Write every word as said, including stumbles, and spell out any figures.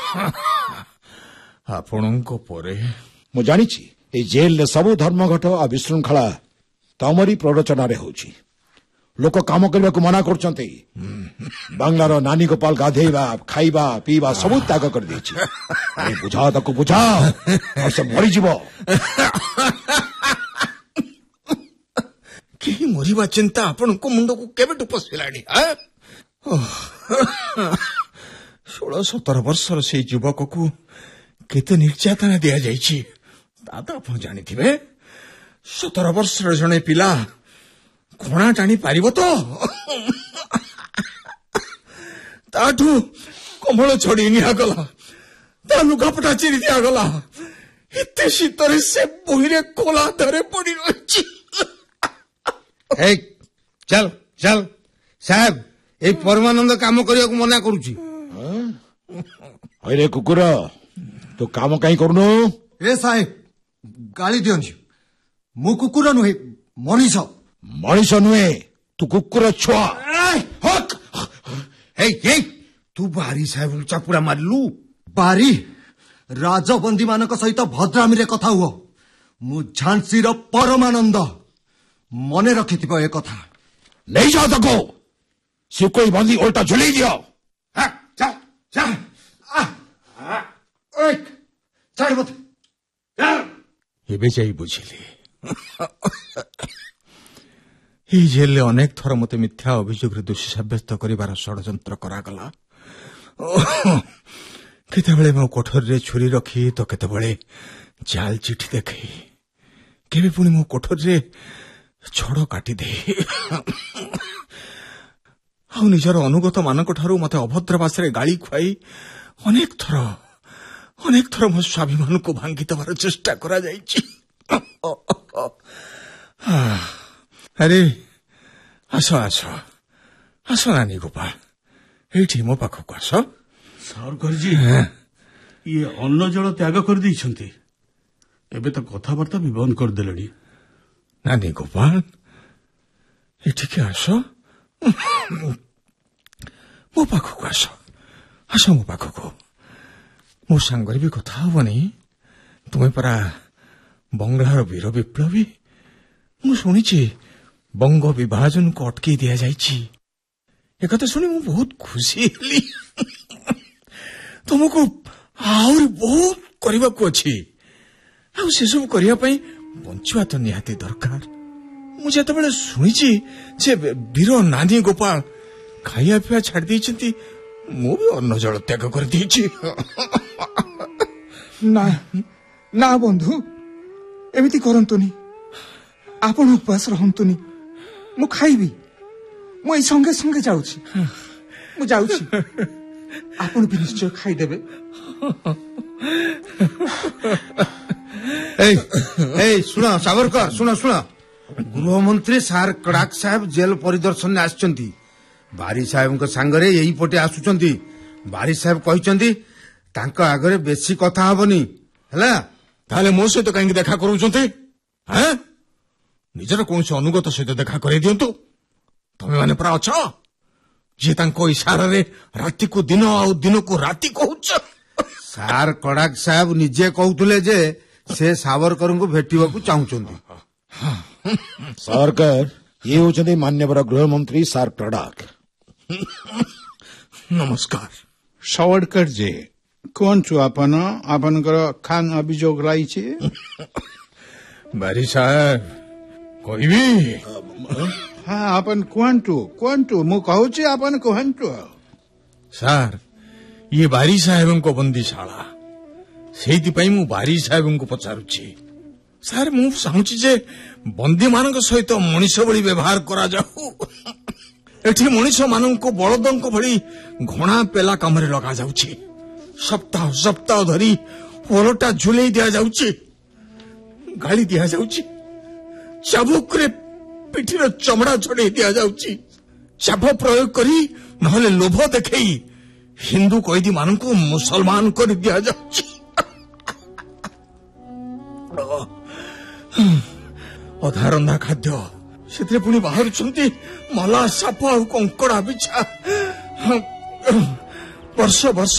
ଆପଣଙ୍କ ପରେ ମୁଁ ଜାଣିଛି এই ଜେଲରେ ସବୁ ଧର୍ମଘଟ ଆଉ ବିଶୃଙ୍ଖଳା ତମରି ପ୍ରରୋଚନାରେ ହେଉଛି। ଲୋକ କାମ କରିବାକୁ ମନା କରୁଛନ୍ତି। ବାଂଲାର ନାନୀ ଗୋପାଳ ଗାଧେଇବା ଖାଇବା ପିଇବା ସବୁ ତ୍ୟାଗ କରିଦେଇଛି। ବୁଝାଅ ତାକୁ ବୁଝାଅ, ସେ ମରିଯିବ। କେହି ମରିବା ଚିନ୍ତା ଆପଣଙ୍କ ମୁଣ୍ଡକୁ କେବେଠୁ ପଶିଲାଣି? ଷୋଳ ସତର ବର୍ଷର ସେଇ ଯୁବକକୁ କେତେ ନିର୍ଯାତନା ଦିଆଯାଇଛି ତା ତ ଆପଣ ଜାଣିଥିବେ। ସତର ବର୍ଷର ଜଣେ ପିଲା ଖଣା ଟାଣି ପାରିବ ତ? ତାଠୁ କମ୍ବଳ ଛଡି ନିଆଗଲା, ତା ଲୁଗାପଟା ଚିରି ଦିଆଗଲା। ଏତେ ଶୀତରେ ସେ ବହିରେ କୋଲା ଧରେ ପଡି ରହିଛି। ଚାଲ ଚାଲ ସାହେବ, ଏଇ ପରମାନନ୍ଦ କାମ କରିବାକୁ ମନା କରୁଛି। ରେ କୁକୁର, ତୁ କାମ କାହିଁ କରୁନୁ? ଏ ସାହେବ ଗାଳି ଦିଅନ୍ତି, ମୁଁ କୁକୁର ନୁହେଁ ମଣିଷ। ମଣିଷ ନୁହେଁ, ତୁ କୁକୁର ଛୁଆ। ତୁ ବାରି ସାହେବ ଚାପୁଡା ମାରିଲୁ? ବାରି ରାଜବନ୍ଦୀ ମାନଙ୍କ ସହିତ ଭଦ୍ରାମୀରେ କଥା ହୁଅ। ମୁଁ ଝାନ୍ସୀର ପରମାନନ୍ଦ, ମନେ ରଖିଥିବ ଏ କଥା। ନେଇଯାଅ ତାକୁ, ଶିକୋଇ ବନ୍ଦି ଓଲଟା ଝୁଲେଇ ଦିଅ। ଏବେ ଯାଇ ବୁଝିଲି, এই ଜେଲରେ ଅନେକ ଥର ମୋତେ ମିଥ୍ୟା ଅଭିଯୋଗରେ ଦୋଷୀ ସାବ୍ୟସ୍ତ କରିବାର ଷଡ଼ଯନ୍ତ୍ର କରାଗଲା। କେତେବେଳେ ମୋ କୋଠରୀରେ ଛୁରୀ ରଖି ତ କେତେବେଳେ ଜାଲ ଚିଠି ଦେଖେଇ, କେବେ ପୁଣି ମୋ କୋଠରୀରେ ଛଡ଼ କାଟିଦେଇ, ଆଉ ନିଜର ଅନୁଗତ ମାନଙ୍କ ଠାରୁ ମୋତେ ଅଭଦ୍ର ଭାଷାରେ ଗାଳି ଖୁଆଇ ଅନେକ ଥର ଅନେକ ଥର ମୋ ସ୍ୱାଭିମାନକୁ ଭାଙ୍ଗି ଦେବାର ଚେଷ୍ଟା କରାଯାଇଛି। ଆରେ ଆସ ଆସ ଆସ ନାନୀ ଗୋପାଳ, ଏଇଠି ମୋ ପାଖକୁ ଆସ। ସରକାରଜୀ, ଇଏ ଅନ୍ନ ଜଳ ତ୍ୟାଗ କରିଦେଇଛନ୍ତି, ଏବେ ତ କଥାବାର୍ତ୍ତା ବି ବନ୍ଦ କରିଦେଲେଣି। ନାନୀ ଗୋପାଳ, ଏଠିକି ଆସ, ମୋ ପାଖକୁ ଆସ, ଆସ ମୋ ପାଖକୁ। ମୋ ସାଙ୍ଗରେ ବି କଥା ହବନି? ତୁମେ ପରା ବଙ୍ଗଳାର ବୀର ବିପ୍ଳବୀ। ମୁଁ ଶୁଣିଛି ବଙ୍ଗ ବିଭାଜନକୁ ଅଟକେଇ ଦିଆଯାଇଛି। ଏକଥା ଶୁଣି ମୁଁ ବହୁତ ଖୁସି ହେଲି। ତୁମକୁ ଆହୁରି ବହୁତ କରିବାକୁ ଅଛି, ଆଉ ସେସବୁ କରିବା ପାଇଁ ବଞ୍ଚିବା ତ ନିହାତି ଦରକାର। ମୁଁ ଯେତେବେଳେ ଶୁଣିଛି ଯେ ବୀର ନାନୀ ଗୋପାଳ ଖାଇବା ପିଇବା ଛାଡ଼ି ଦେଇଛନ୍ତି, ମୁଁ ବି ଅନ୍ନ ଜଳ ତ୍ୟାଗ କରିଦେଇଛି। ନା ନା ବନ୍ଧୁ, ଏମିତି କରନ୍ତୁନି। ଆପଣ ଉପବାସ ରହନ୍ତୁନି, ମୁଁ ଖାଇବି। ମୁଁ ଏଇ ସଙ୍ଗେ ସଙ୍ଗେ ଯାଉଛି, ମୁଁ ଯାଉଛି। ଆପଣ ବି ନିଶ୍ଚୟ ଖାଇଦେବେ। ଶୁଣ ସାବରକର, ଶୁଣ ଶୁଣ ଗୃହମନ୍ତ୍ରୀ ସାର୍ କଡ଼ାକ ସାହେବ ଜେଲ ପରିଦର୍ଶନରେ ଆସିଛନ୍ତି। ବାରି ସାହେବଙ୍କ ସାଙ୍ଗରେ ଏଇପଟେ ଆସୁଛନ୍ତି। ବାରି ସାହେବ କହିଛନ୍ତି ତାଙ୍କ ଆଗରେ ବେଶୀ କଥା ହବନି, ହେଲା? ତାହେଲେ ମୋ ସହିତ କାହିଁକି ଦେଖା କରୁଛନ୍ତି? ନିଜର କୌଣସି ଅନୁଗତ ସହିତ ଦେଖା କରାଇ ଦିଅନ୍ତୁ। ତମେ ମାନେ ପରା ଅଛ ଯିଏ ତାଙ୍କ ଇସାରାରେ ରାତିକୁ ଦିନ ଆଉ ଦିନକୁ ରାତି କହୁଛ। ସାର୍ କଡ଼ାକ ସାହେବ ନିଜେ କହୁଥିଲେ ଯେ ସେ ସାବରକରଙ୍କୁ ଭେଟିବାକୁ ଚାହୁଁଛନ୍ତି। ସରକାର, ଇଏ ହେଉଛନ୍ତି ମାନ୍ୟବର ଗୃହମନ୍ତ୍ରୀ ସାର୍ କଡ଼ାକ। ନମସ୍କାର। ସାବରକର ଜୀ, କୁହନ୍ତୁ, ଆପଣ ଆପଣଙ୍କର ଖାନ ଅଭିଯୋଗ ରହିଛି? ବାରି ସାହେବ କହିବି? ହଁ, ଆପଣ କୁହନ୍ତୁ କୁହନ୍ତୁ, ମୁଁ କହୁଛି ଆପଣ କୁହନ୍ତୁ। ସାର୍, ଇଏ ବାରି ସାହେବଙ୍କ ବନ୍ଦୀଶାଳା, ସେଇଥିପାଇଁ ମୁଁ ବାରି ସାହେବଙ୍କୁ ପଚାରୁଛି। ସାର୍, ମୁଁ ଚାହୁଁଛି ଯେ ବନ୍ଦୀମାନଙ୍କ ସହିତ ମଣିଷ ଭଳି ବ୍ୟବହାର କରାଯାଉ। ଏଠି ମଣିଷ ମାନଙ୍କୁ ବଳଦଙ୍କ ଭଳି ଘଣା ପେଲା କାମରେ ଲଗାଯାଉଛି। ସପ୍ତାହ ସପ୍ତାହ ଧରି ଓଲଟା ଝୁଲେଇ ଦିଆଯାଉଛି, ଗାଳି ଦିଆଯାଉଛି, ଚାବୁକରେ ପିଠିର ଚମଡ଼ା ଛଡେଇ ଦିଆଯାଉଛି, ଚାପ ପ୍ରୟୋଗ କରି ନହେଲେ ଲୋଭ ଦେଖେଇ ହିନ୍ଦୁ କଏଦୀ ମାନଙ୍କୁ ମୁସଲମାନ କରି ଦିଆଯାଉଛି। ଅଧାରନ୍ଧା ଖାଦ୍ୟ, ସେଥିରେ ପୁଣି ବାହାରୁଛନ୍ତି ମଲା ସାପ ଆଉ କଙ୍କଡା ବିଛା। ବର୍ଷ ବର୍ଷ